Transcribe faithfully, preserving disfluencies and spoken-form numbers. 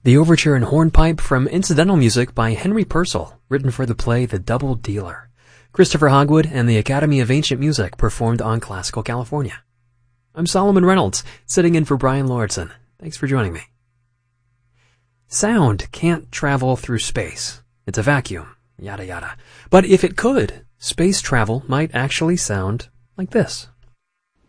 The overture and hornpipe from incidental music by Henry Purcell, written for the play The Double Dealer. Christopher Hogwood and the Academy of Ancient Music performed on Classical California. I'm Solomon Reynolds, sitting in for Brian Lordson. Thanks for joining me. Sound can't travel through space. It's a vacuum, yada yada. But if it could, space travel might actually sound like this.